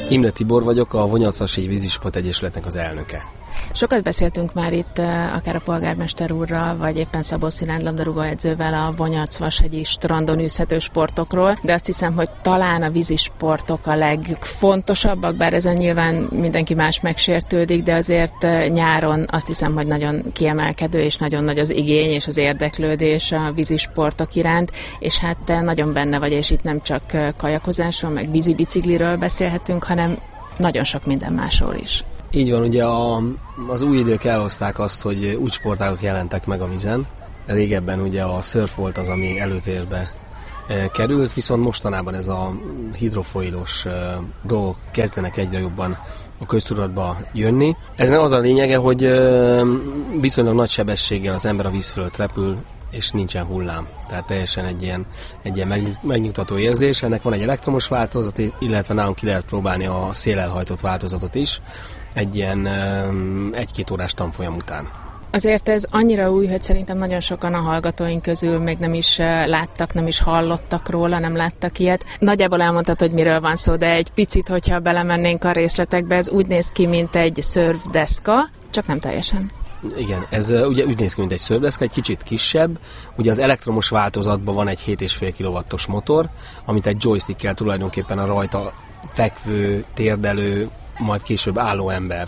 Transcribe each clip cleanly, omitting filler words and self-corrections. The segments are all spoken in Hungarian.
Imre Tibor vagyok, a Vonyarcvashegyi Vízisport Egyesületnek az elnöke. Sokat beszéltünk már itt akár a polgármester úrral, vagy éppen Szabó Szilárd labdarúgó edzővel a Vonyarcvashegyi strandon űzhető sportokról, de azt hiszem, hogy talán a vízisportok a legfontosabbak, bár ezen nyilván mindenki más megsértődik, de azért nyáron azt hiszem, hogy nagyon kiemelkedő és nagyon nagy az igény és az érdeklődés a vízisportok iránt, és hát te nagyon benne vagy, és itt nem csak kajakozásról, meg vízibicikliről beszélhetünk, hanem nagyon sok minden másról is. Így van, ugye az új idők elhozták azt, hogy új sportágok jelentek meg a vízen. Régebben ugye a szörf volt az, ami előtérbe került, viszont mostanában ez a hidrofoilos dolgok kezdenek egyre jobban a köztudatba jönni. Ez nem az a lényege, hogy viszonylag nagy sebességgel az ember a víz fölött repül, és nincsen hullám. Tehát teljesen egy ilyen megnyugtató érzés. Ennek van egy elektromos változat, illetve nálunk ki lehet próbálni a szélelhajtott változatot is, egy ilyen 1-2 órás tanfolyam után. Azért ez annyira új, hogy szerintem nagyon sokan a hallgatóink közül még nem is láttak, nem is hallottak róla, nem láttak ilyet. Nagyjából elmondtad, hogy miről van szó, de egy picit, hogyha belemennénk a részletekbe, ez úgy néz ki, mint egy szörfdeszka, csak nem teljesen. Igen, ez ugye úgy néz ki, mint egy szörfdeszka, egy kicsit kisebb. Ugye az elektromos változatban van egy 7,5 kW-os motor, amit egy joystickkel tulajdonképpen a rajta fekvő, térdelő, majd később álló ember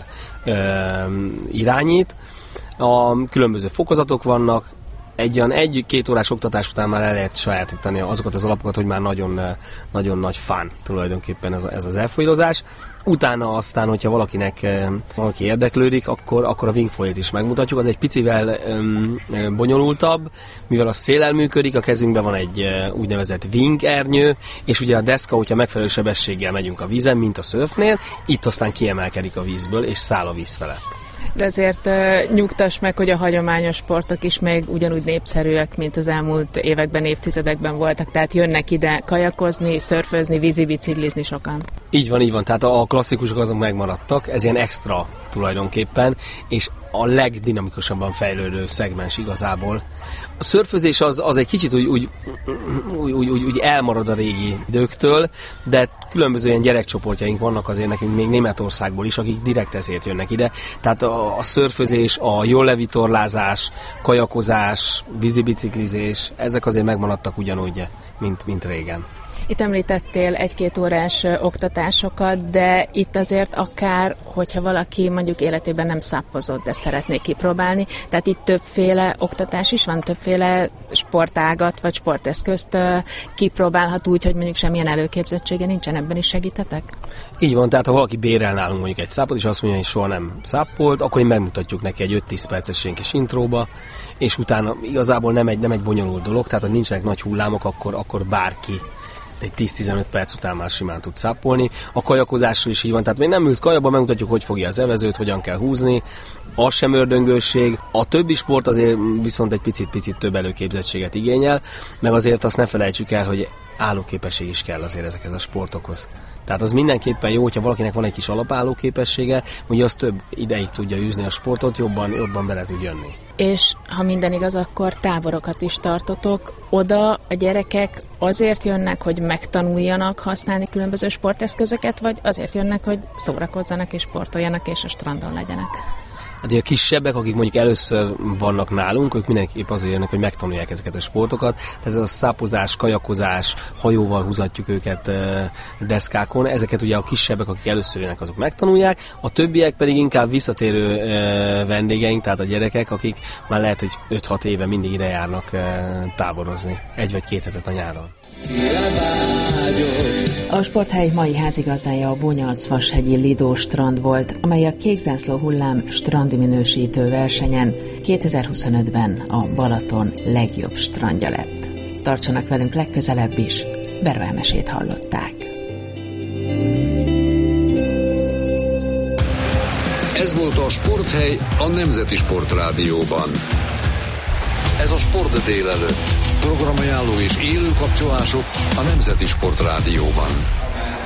irányít. A különböző fokozatok vannak, egy olyan 1-2 órás oktatás után már el lehet sajátítani azokat az alapokat, hogy már nagyon, nagyon nagy fun tulajdonképpen ez az elfolyilozás. Utána aztán, hogyha valaki érdeklődik, akkor a wingfoilt is megmutatjuk. Az egy picivel bonyolultabb, mivel a széllel működik, a kezünkben van egy úgynevezett wing ernyő, és ugye a deszka, hogyha megfelelő sebességgel megyünk a vízen, mint a szörfnél, itt aztán kiemelkedik a vízből, és száll a víz felett. De azért nyugtass meg, hogy a hagyományos sportok is még ugyanúgy népszerűek, mint az elmúlt években, évtizedekben voltak. Tehát jönnek ide kajakozni, szörfözni, vízibiciklizni sokan. Így van. Tehát a klasszikusok azok megmaradtak, ez ilyen extra tulajdonképpen, és a legdinamikusabban fejlődő szegmens igazából. A szörfözés az egy kicsit úgy elmarad a régi időktől, de különböző ilyen gyerekcsoportjaink vannak azért nekünk még Németországból is, akik direkt ezért jönnek ide. Tehát a szörfözés, a jóllevitorlázás, kajakozás, vízibiciklizés, ezek azért megmaradtak ugyanúgy, mint régen. Itt említettél 1-2 órás oktatásokat, de itt azért akár, hogyha valaki mondjuk életében nem szappozott, de szeretné kipróbálni, tehát itt többféle oktatás is van, többféle sportágat vagy sporteszközt kipróbálhat úgy, hogy mondjuk semmilyen előképzettsége nincsen, ebben is segítetek? Így van, tehát ha valaki bérel nálunk mondjuk egy szápot, és azt mondja, hogy soha nem szappolt, akkor én megmutatjuk neki egy 5-10 perces ilyen kis intróba, és utána igazából nem egy bonyolult dolog, tehát ha nincsenek nagy hullámok, akkor bárki egy 10-15 perc után már simán tud szápolni. A kajakozásról is így van, tehát még nem ült kajába, megmutatjuk, hogy fogja az evezőt, hogyan kell húzni, az sem ördöngőség. A többi sport azért viszont egy picit több előképzettséget igényel, meg azért azt ne felejtsük el, hogy állóképesség is kell azért ezekhez a sportokhoz. Tehát az mindenképpen jó, hogyha valakinek van egy kis alapállóképessége, hogy az több ideig tudja űzni a sportot, jobban bele tud jönni. És ha minden igaz, akkor táborokat is tartotok. Oda a gyerekek azért jönnek, hogy megtanuljanak használni különböző sporteszközöket, vagy azért jönnek, hogy szórakozzanak és sportoljanak, és a strandon legyenek? Hát a kisebbek, akik mondjuk először vannak nálunk, ők mindenképp azért jönnek, hogy megtanulják ezeket a sportokat. Tehát ez a szápozás, kajakozás, hajóval húzatjuk őket deszkákon. Ezeket ugye a kisebbek, akik először jönnek, azok megtanulják. A többiek pedig inkább visszatérő vendégeink, tehát a gyerekek, akik már lehet, hogy 5-6 éve mindig ide járnak táborozni. 1 vagy 2 hetet a nyáron. A sporthely mai házigazdája a Vonyarcvashegyi Lido strand volt, amely a Kékzászló hullám strandi minősítő versenyen 2025-ben a Balaton legjobb strandja lett. Tartsanak velünk legközelebb is, Berva Emesét hallották. Ez volt a Sporthely a Nemzeti Sportrádióban. Ez a Sport délelőtt. Programajánló és élő kapcsolások a Nemzeti Sportrádióban.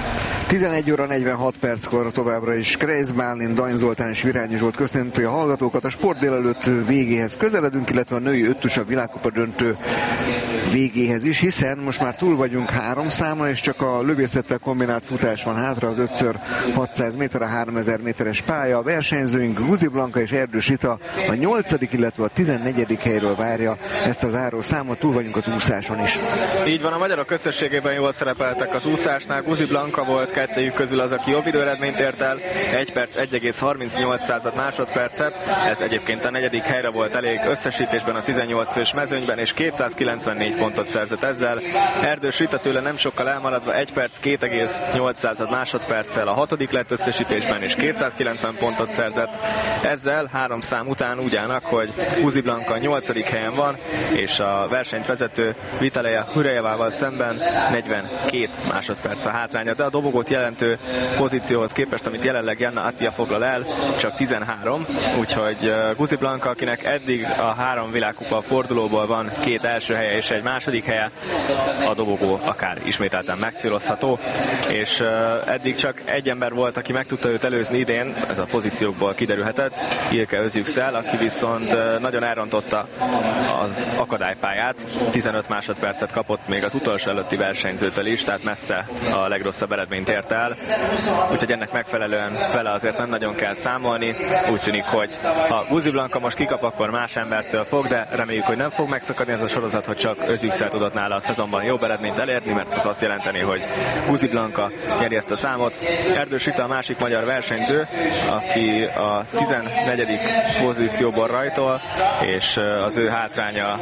11 óra 46 perckor továbbra is Kreisz Bálint, Dany Zoltán és Virányi Zsolt köszönti a hallgatókat. A sport délelőtt végéhez közeledünk, illetve a női öttusa világkupa döntő végéhez is, hiszen most már túl vagyunk 3 számra, és csak a lövészettel kombinált futás van hátra, az 5x600 méter, a 3000 méteres pálya. A versenyzőink Guzi Blanka és Erdős Rita a 8., illetve a 14. helyről várja ezt az záró számot, túl vagyunk az úszáson is. Így van, a magyarok összességében jól szerepeltek az úszásnál. Guzi Blanka volt kettejük közül az, aki jobb időeredményt ért el, 1 perc 1,38 másodpercet, ez egyébként a 4. helyre volt elég összesítésben a 18 fős mezőnyben, és 294 pontot szerzett ezzel. Erdős Rita tőle nem sokkal elmaradva 1 perc 2,8 másodperccel a 6. lett összesítésben, és 290 pontot szerzett. Ezzel 3 szám után úgy állnak, hogy Guzi Blanka 8. helyen van, és a versenyt vezető Vitaleja Hurejevával szemben 42 másodperc a hátránya, de a dobogót jelentő pozícióhoz képest, amit jelenleg Janna Attia foglal el, csak 13, úgyhogy Guzi Blanka, akinek eddig a 3 világkupa fordulóból van 2 első helye és egy második helye, a dobogó akár ismételten megcélozható, és eddig csak egy ember volt, aki meg tudta őt előzni idén, ez a pozíciókból kiderülhetett, Ilke Özüksel, aki viszont nagyon elrontotta az akadálypályát, 15 másodpercet kapott még az utolsó előtti versenyzőtől is, tehát messze a legrosszabb eredményt ért el, úgyhogy ennek megfelelően vele azért nem nagyon kell számolni. Úgy tűnik, hogy ha Guzi Blanka most kikap, akkor más embertől fog, de reméljük, hogy nem fog megszakadni ez a sorozat, hogy csak Özüksel tudott nála a szezonban jobb eredményt elérni, mert az azt jelenteni, hogy Guzi Blanka nyeri ezt a számot. Erdős Rita a másik magyar versenyző, aki a 14. pozícióból rajtol, és az ő hátránya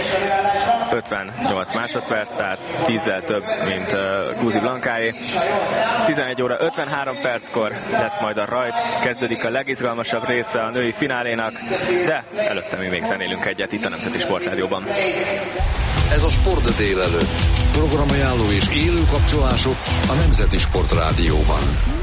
58 másodperc, tehát 10-zel több, mint Guzi Blankáé. 11 óra 53 perckor lesz majd a rajt, kezdődik a legizgalmasabb része a női finálénak, de előtte mi még zenélünk egyet itt a Nemzeti Sportrádióban. Ez a Sport délelőtt. Programajánló és élő kapcsolások a Nemzeti Sportrádióban.